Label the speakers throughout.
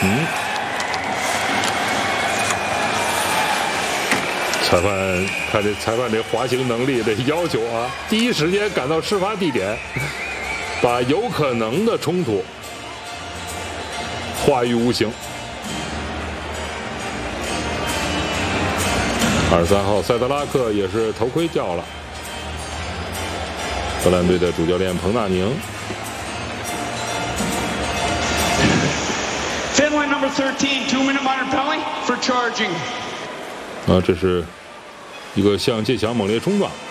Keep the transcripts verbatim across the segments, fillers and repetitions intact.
Speaker 1: 嗯，裁判看这裁判这滑行能力的要求啊，第一时间赶到事发地点，把有可能的冲突化于无形。二十三号塞德拉克也是头盔掉了，荷兰队的主教练彭纳宁。
Speaker 2: Finland number thirteen, two-minute minor penalty for charging.
Speaker 1: 啊，这是一个向界墙猛烈冲撞，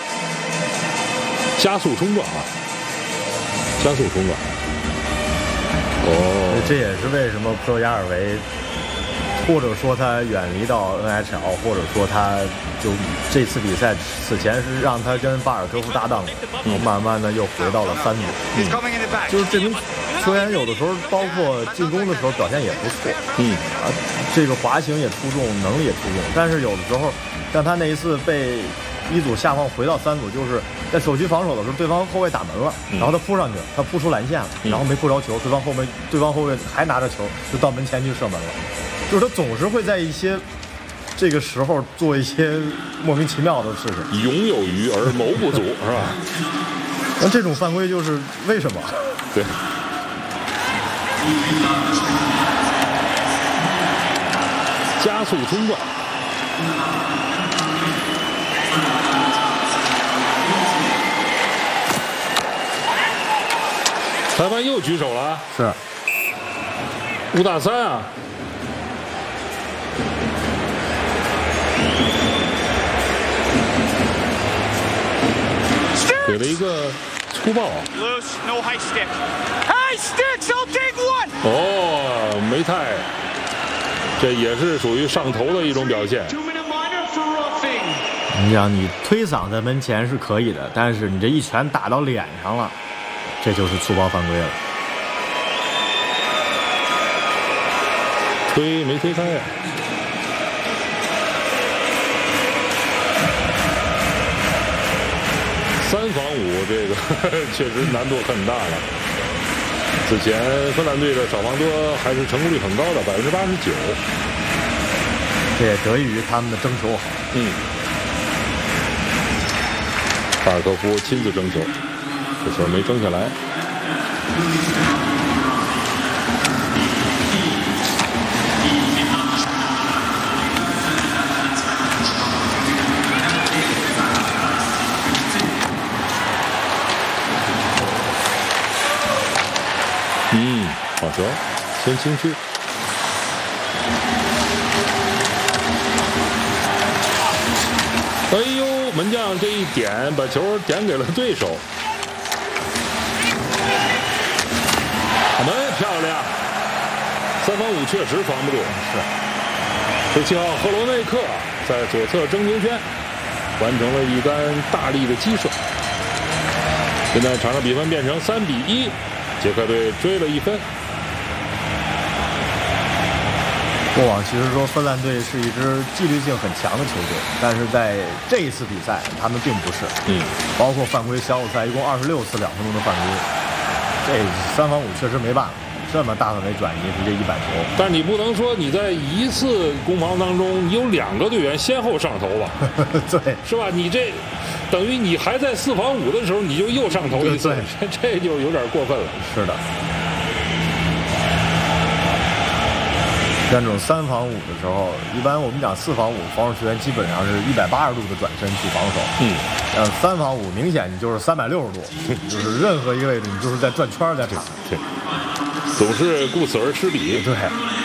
Speaker 1: 加速冲撞啊，加速冲撞。哦，
Speaker 3: 这也是为什么普罗亚尔维，或者说他远离到 N H L， 或者说他就这次比赛此前是让他跟巴尔科夫搭档的，然后慢慢的又回到了三组。嗯，就是这名球员有的时候包括进攻的时候表现也不错，
Speaker 1: 嗯
Speaker 3: 啊，这个滑行也出众，能力也出众，但是有的时候像他那一次被一组下放回到三组，就是在守区防守的时候，对方后卫打门了，然后他扑上去，他扑出篮线了，然后没扑着球，对方后卫对方后卫还拿着球就到门前去射门了，就是他总是会在一些这个时候做一些莫名其妙的事情。
Speaker 1: 勇有余而谋不足，是吧？
Speaker 3: 那这种犯规就是为什么？
Speaker 1: 对。加速冲撞。裁判又举手了，
Speaker 3: 是
Speaker 1: 五打三啊！给了一个粗暴。哦，梅泰，这也是属于上头的一种表现。
Speaker 3: 你想，你推搡在门前是可以的，但是你这一拳打到脸上了，这就是粗暴犯规了。
Speaker 1: 推没推开呀？三防五，这个呵呵确实难度很大了。此前芬兰队的少防多还是成功率很高的，百分之八十九。
Speaker 3: 这也得益于他们的争球好。
Speaker 1: 嗯。巴尔科夫亲自争球，这球没争下来。嗯，好球，先清区。哎呦，门将这一点把球点给了对手。门漂亮，三防五确实防不住。是，十七号赫罗内克在左侧争球圈完成了一杆大力的击射。现在场上比分变成三比一，捷克队追了一分。
Speaker 3: 过往其实说芬兰队是一支纪律性很强的球队，但是在这一次比赛他们并不是。
Speaker 1: 嗯，
Speaker 3: 包括犯规，小组赛一共二十六次两分钟的犯规，这三防五确实没办法，这么大范围转移直接一板球。
Speaker 1: 但是你不能说你在一次攻防当中，你有两个队员先后上头吧？
Speaker 3: 对，
Speaker 1: 是吧？你这等于你还在四防五的时候，你就又上头一次，这这就有点过分了。
Speaker 3: 是的。像这种三防五的时候，一般我们讲四防五，防守球员基本上是一百八十度的转身去防守。
Speaker 1: 嗯，
Speaker 3: 呃，三防五明显你就是三百六十度，就是任何一个位置你就是在转圈在场。
Speaker 1: 对，总是顾此而失彼。
Speaker 3: 对。